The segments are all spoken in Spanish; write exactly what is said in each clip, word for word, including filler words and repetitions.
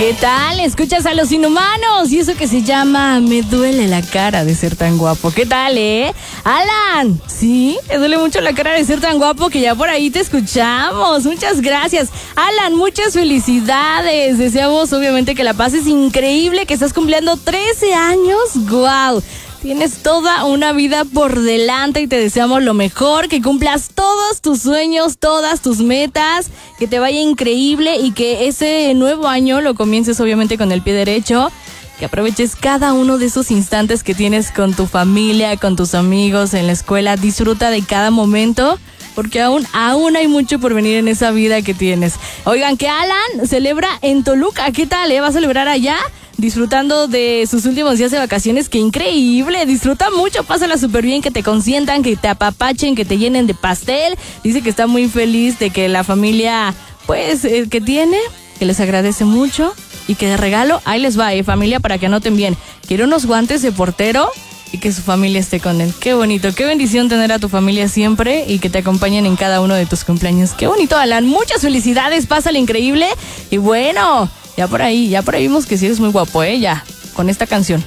¿Qué tal? Escuchas a Los Inhumanos y eso que se llama Me duele la cara de ser tan guapo. ¿Qué tal, eh? Alan, ¿sí? Me duele mucho la cara de ser tan guapo que ya por ahí te escuchamos. Muchas gracias. Alan, muchas felicidades. Deseamos obviamente que la pases increíble, que estás cumpliendo trece años. ¡Guau! Tienes toda una vida por delante y te deseamos lo mejor, que cumplas todos tus sueños, todas tus metas, que te vaya increíble y que ese nuevo año lo comiences obviamente con el pie derecho, que aproveches cada uno de esos instantes que tienes con tu familia, con tus amigos, en la escuela. Disfruta de cada momento, porque aún, aún hay mucho por venir en esa vida que tienes. Oigan, que Alan celebra en Toluca. ¿Qué tal, eh? ¿Va a celebrar allá? Disfrutando de sus últimos días de vacaciones. ¡Qué increíble! Disfruta mucho, pásala súper bien, que te consientan, que te apapachen, que te llenen de pastel. Dice que está muy feliz de que la familia, pues, eh, que tiene, que les agradece mucho y que de regalo, ahí les va, eh, familia, para que anoten bien. Quiere unos guantes de portero y que su familia esté con él. Qué bonito, qué bendición tener a tu familia siempre y que te acompañen en cada uno de tus cumpleaños. Qué bonito, Alan, muchas felicidades, pásale increíble y bueno, ya por ahí, ya por ahí vimos que sí eres muy guapo, ¿eh? Ya, con esta canción.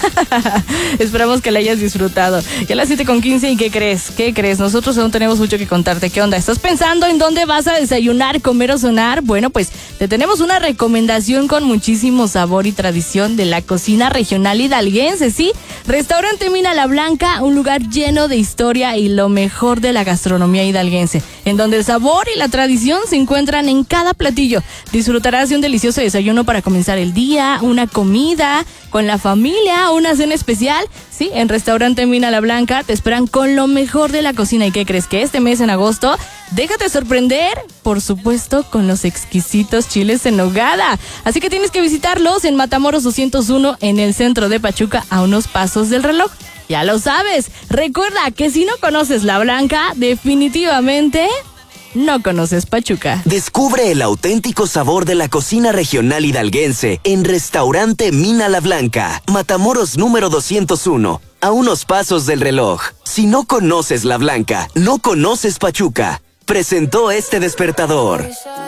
Esperamos que la hayas disfrutado. Ya a las siete con quince, ¿y qué crees? ¿Qué crees? Nosotros aún tenemos mucho que contarte. ¿Qué onda? ¿Estás pensando en dónde vas a desayunar, comer o cenar? Bueno, pues te tenemos una recomendación con muchísimo sabor y tradición de la cocina regional hidalguense, ¿sí? Restaurante Mina la Blanca, un lugar lleno de historia y lo mejor de la gastronomía hidalguense, en donde el sabor y la tradición se encuentran en cada platillo. Disfrutarás de un delicioso desayuno para comenzar el día, una comida con la familia, una cena especial. Sí, en Restaurante Mina la Blanca te esperan con lo mejor de la cocina. ¿Y qué crees? Que este mes en agosto, déjate sorprender, por supuesto, con los exquisitos chiles en nogada. Así que tienes que visitarlos en Matamoros doscientos uno, en el centro de Pachuca, a unos pasos del reloj. Ya lo sabes. Recuerda que si no conoces La Blanca, definitivamente no conoces Pachuca. Descubre el auténtico sabor de la cocina regional hidalguense en Restaurante Mina la Blanca, Matamoros número doscientos uno, a unos pasos del reloj. Si no conoces La Blanca, no conoces Pachuca. Presentó este despertador.